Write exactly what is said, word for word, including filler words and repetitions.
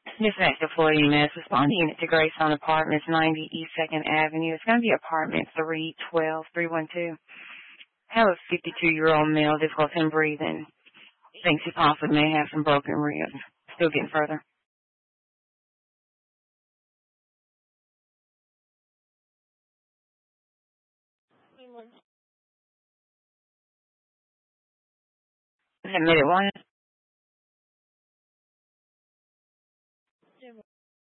This is active Florida E M S responding to Grayson Apartments, ninety East second Avenue. It's going to be apartment three twelve three one two. Have a fifty-two-year-old male difficulty in breathing. Thinks he possibly may have some broken ribs. Still getting further. Admitted one.